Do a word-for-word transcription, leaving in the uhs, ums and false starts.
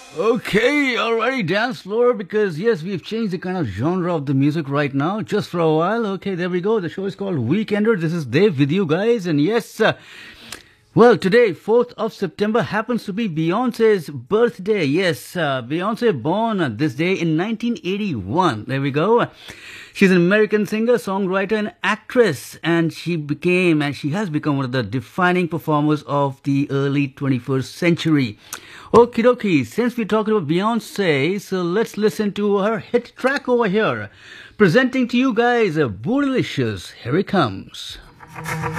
Okay, alrighty, dance floor, because yes, we've changed the kind of genre of the music right now, just for a while. Okay, there we go. The show is called Weekender. This is Dave with you guys, and yes, uh, well, today, fourth of September, happens to be Beyonce's birthday. Yes, uh, Beyonce born uh, this day in nineteen eighty-one. There we go. She's an American singer, songwriter, and actress, and she became, and she has become one of the defining performers of the early twenty-first century. Okie dokie, since we're talking about Beyonce, so let's listen to her hit track over here. Presenting to you guys, a Bootylicious. Here it comes.